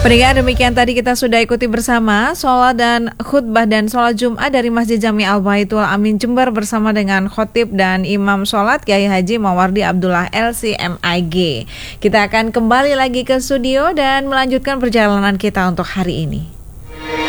Pendengar, demikian tadi kita sudah ikuti bersama sholat dan khutbah dan sholat Jumat dari Masjid Jami Al-Baitul Amin Jember bersama dengan khotib dan imam sholat Kiai Haji Mawardi Abdullah LC.MIG. Kita akan kembali lagi ke studio dan melanjutkan perjalanan kita untuk hari ini.